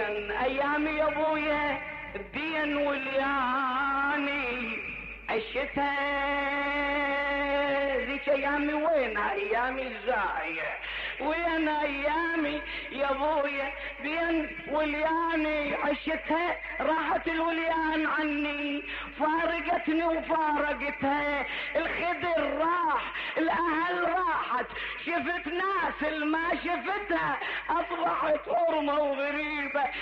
الدين ايامي يا ابويا الدين ولياني عشتها ذيك ايامي. وين ايامي الزاية؟ وين ايامي يا ابويا بين ولياني عشتها؟ راحت الوليان عني، فارقتني وفارقتها. الخدر راح، الاهل راحت، شفت ناس ما شفتها، اصبحت حرمة وغريبة.